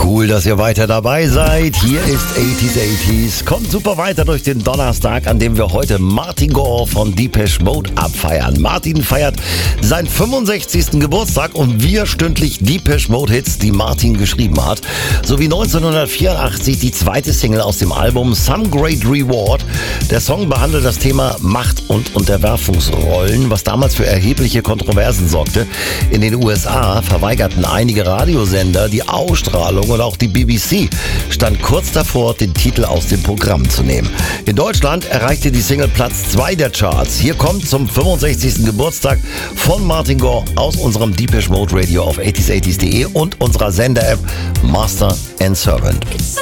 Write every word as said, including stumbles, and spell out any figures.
Cool, dass ihr weiter dabei seid. Hier ist achtziger achtziger. Kommt super weiter durch den Donnerstag, an dem wir heute Martin Gore von Depeche Mode abfeiern. Martin feiert seinen fünfundsechzigsten Geburtstag und wir stündlich Depeche Mode Hits, die Martin geschrieben hat. Sowie neunzehnhundertvierundachtzig die zweite Single aus dem Album Some Great Reward. Der Song behandelt das Thema Macht- und Unterwerfungsrollen, was damals für erhebliche Kontroversen sorgte. In den U S A verweigerten einige Radiosender die Ausstrahlung und auch die B B C stand kurz davor, den Titel aus dem Programm zu nehmen. In Deutschland erreichte die Single Platz zwei der Charts. Hier kommt zum fünfundsechzigsten Geburtstag von Martin Gore aus unserem Depeche Mode Radio auf achtziger achtziger punkt de und unserer Sender-App Master and Servant.